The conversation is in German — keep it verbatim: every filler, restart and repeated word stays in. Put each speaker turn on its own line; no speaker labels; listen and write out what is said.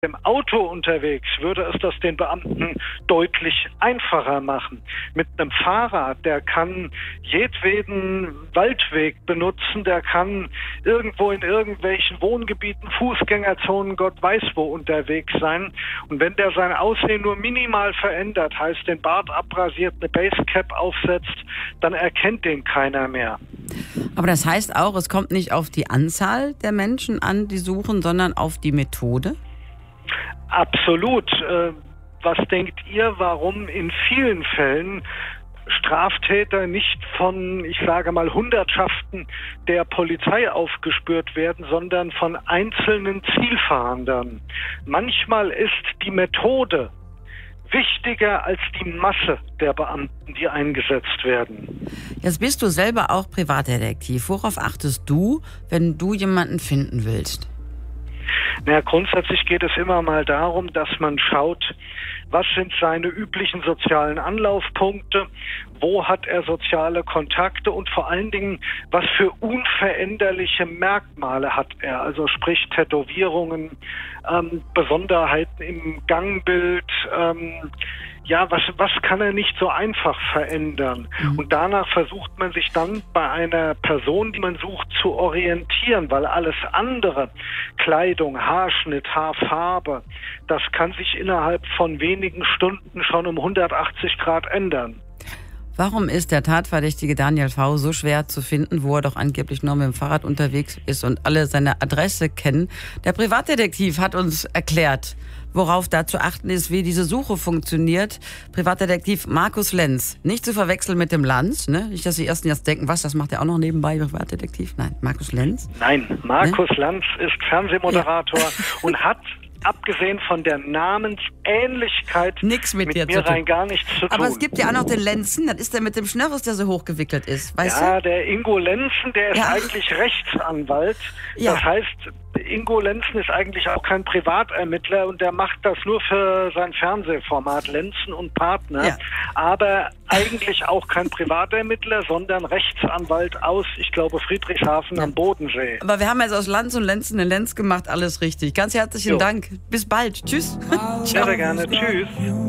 Im Auto unterwegs würde es das den Beamten deutlich einfacher machen. Mit einem Fahrrad, der kann jedweden Waldweg benutzen, der kann irgendwo in irgendwelchen Wohngebieten, Fußgängerzonen, Gott weiß wo unterwegs sein. Und wenn der sein Aussehen nur minimal verändert, heißt den Bart abrasiert, eine Basecap aufsetzt, dann erkennt den keiner mehr.
Aber das heißt auch, es kommt nicht auf die Anzahl der Menschen an, die suchen, sondern auf die Methode?
Absolut. Was denkt ihr, warum in vielen Fällen Straftäter nicht von, ich sage mal, Hundertschaften der Polizei aufgespürt werden, sondern von einzelnen Zielfahndern? Manchmal ist die Methode wichtiger als die Masse der Beamten, die eingesetzt werden.
Jetzt bist du selber auch Privatdetektiv. Worauf achtest du, wenn du jemanden finden willst?
Na, grundsätzlich geht es immer mal darum, dass man schaut, was sind seine üblichen sozialen Anlaufpunkte, wo hat er soziale Kontakte und vor allen Dingen, was für unveränderliche Merkmale hat er, also sprich Tätowierungen, ähm, Besonderheiten im Gangbild, ähm, ja, was, was kann er nicht so einfach verändern? Mhm. Und danach versucht man sich dann bei einer Person, die man sucht, zu orientieren, weil alles andere, Kleidung, Haarschnitt, Haarfarbe, das kann sich innerhalb von wenigen Stunden schon um hundertachtzig Grad ändern.
Warum ist der Tatverdächtige Daniel V. so schwer zu finden, wo er doch angeblich nur mit dem Fahrrad unterwegs ist und alle seine Adresse kennen? Der Privatdetektiv hat uns erklärt, worauf da zu achten ist, wie diese Suche funktioniert. Privatdetektiv Markus Lenz. Nicht zu verwechseln mit dem Lanz, ne? Nicht, dass die Ersten jetzt denken, was, das macht er auch noch nebenbei, Privatdetektiv? Nein, Markus Lenz.
Nein, Markus ne? Lanz ist Fernsehmoderator ja. und hat, abgesehen von der Namensähnlichkeit,
Nix mit,
mit
dir
mir
zu tun.
rein gar nichts zu tun.
Aber es gibt ja auch noch den Lenzen, das ist der mit dem Schnörres, der so hochgewickelt ist, weißt
ja, du? Ja,
du?
der Ingo Lenzen, der ist
ja.
eigentlich Rechtsanwalt.
Ja.
Das heißt, Ingo Lenzen ist eigentlich auch kein Privatermittler und der macht das nur für sein Fernsehformat Lenzen und Partner. Ja. Aber eigentlich auch kein Privatermittler, sondern Rechtsanwalt aus, ich glaube, Friedrichshafen ja. am Bodensee.
Aber wir haben jetzt aus Lanz und Lenzen eine Lenz gemacht, alles richtig. Ganz herzlichen jo. Dank. Bis bald. Tschüss.
Sehr, sehr gerne. Tschüss.